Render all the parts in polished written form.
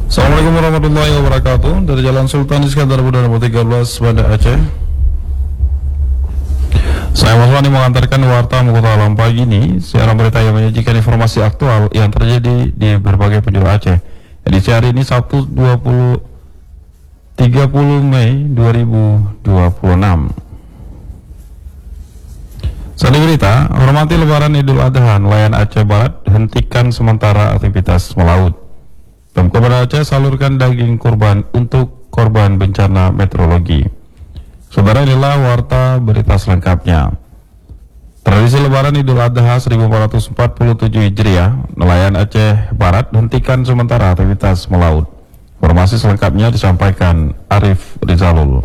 Assalamualaikum warahmatullahi wabarakatuh. Dari Jalan Sultan Iskandar Muda nomor 13 Banda Aceh. Saya Mas Wani mengantarkan warta Kota Alam pagi ini. Siaran berita yang menyajikan informasi aktual yang terjadi di berbagai penjuru Aceh. Edisi hari ini Sabtu 30 Mei 2026. Sandi berita, hormati Lebaran Idul Adha, nelayan Aceh Barat hentikan sementara aktivitas melaut. Pemkab Banda Aceh salurkan daging kurban untuk korban bencana meteorologi. Saudara, inilah warta berita selengkapnya. Tradisi Lebaran Idul Adha 1447 Hijriah, nelayan Aceh Barat hentikan sementara aktivitas melaut. Informasi selengkapnya disampaikan Arif Rizalul.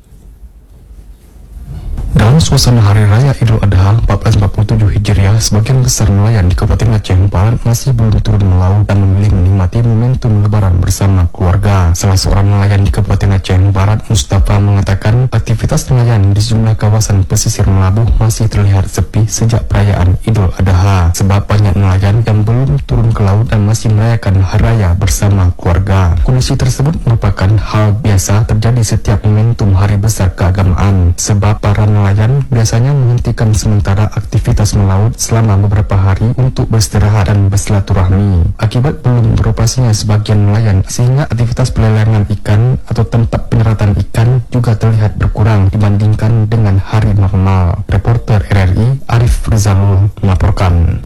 Dalam suasana Hari Raya Idul Adha 1447 Hijriah, sebagian besar nelayan di Kabupaten Aceh Barat masih belum turun melaut dan memilih menikmati momentum Lebaran bersama keluarga. Salah seorang nelayan di Kabupaten Aceh Barat, Mustafa, mengatakan aktivitas nelayan di sejumlah kawasan pesisir Melabuh masih terlihat sepi sejak perayaan Idul Adha, sebab banyak nelayan yang belum turun ke laut dan masih merayakan Hari Raya bersama keluarga. Kondisi tersebut merupakan hal biasa terjadi setiap momentum hari besar keagamaan, sebab para nelayan biasanya menghentikan sementara aktivitas melaut selama beberapa hari untuk beristirahat dan bersilaturahmi. Akibat belum beroperasinya sebagian nelayan, sehingga aktivitas pelelangan ikan atau tempat penyeratan ikan juga terlihat berkurang dibandingkan dengan hari normal. Reporter RRI Arif Rizalul melaporkan.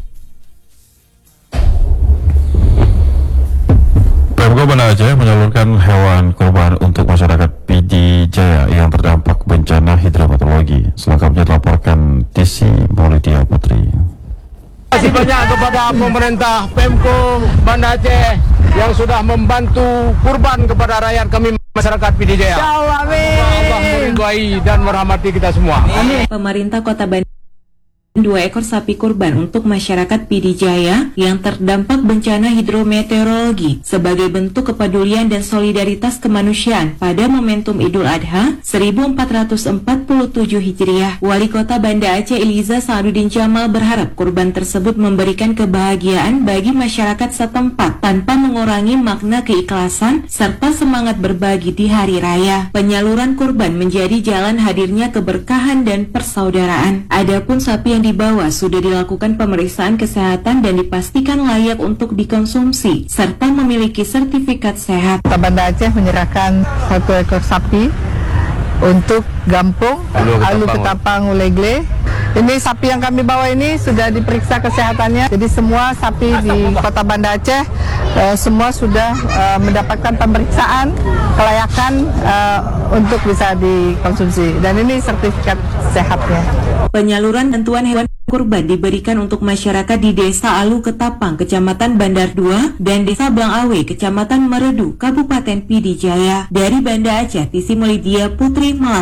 Pemkab Banda Aceh menyalurkan hewan kurban untuk masyarakat PD Jaya yang terdampak bencana hidrometeorologi. Selengkapnya dilaporkan Tisi Maulidia Putri. Terima kasih banyak kepada pemerintah Pemkab Banda Aceh yang sudah membantu kurban kepada rakyat kami masyarakat PD Jaya. Allah meridhai dan merahmati kita semua. Pemerintah Kota Bandung 2 ekor sapi kurban untuk masyarakat PD Jaya yang terdampak bencana hidrometeorologi sebagai bentuk kepedulian dan solidaritas kemanusiaan pada momentum Idul Adha 1447 Hijriah. Wali Kota Banda Aceh Eliza Sa'aduddin Jamal berharap kurban tersebut memberikan kebahagiaan bagi masyarakat setempat tanpa mengurangi makna keikhlasan serta semangat berbagi di hari raya. Penyaluran kurban menjadi jalan hadirnya keberkahan dan persaudaraan. Adapun sapi yang dibawa sudah dilakukan pemeriksaan kesehatan dan dipastikan layak untuk dikonsumsi serta memiliki sertifikat sehat. Kota Banda Aceh menyerahkan 1 ekor sapi untuk Gampung Alu Ketapang Ulegle. Ini sapi yang kami bawa ini sudah diperiksa kesehatannya. Jadi semua sapi di Kota Banda Aceh semua sudah mendapatkan pemeriksaan kelayakan untuk bisa dikonsumsi. Dan ini sertifikat sehatnya. Penyaluran bantuan hewan kurban diberikan untuk masyarakat di Desa Alu Ketapang, Kecamatan Bandar 2, dan Desa Blangawe, Kecamatan Meredu, Kabupaten PD Jaya. Dari Banda Aceh, Tisi Maulidia Putri melaporkan.